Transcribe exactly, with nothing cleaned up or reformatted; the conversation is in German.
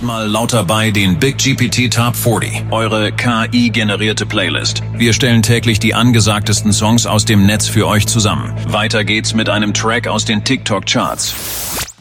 Mal lauter bei den Big G P T Top vierzig, eure K I-generierte Playlist. Wir stellen täglich die angesagtesten Songs aus dem Netz für euch zusammen. Weiter geht's mit einem Track aus den TikTok-Charts.